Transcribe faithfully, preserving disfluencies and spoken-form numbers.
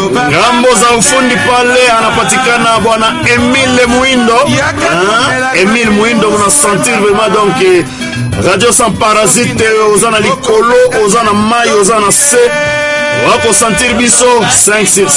Ngambo za ufundi pale anapatikana bwana Emile Muindo. Hein? Emile Muindo, on a senti vraiment donc Radio Sans Parasite ozana likolo, ozana mai, ozana se. Wako sentir biso cinq sur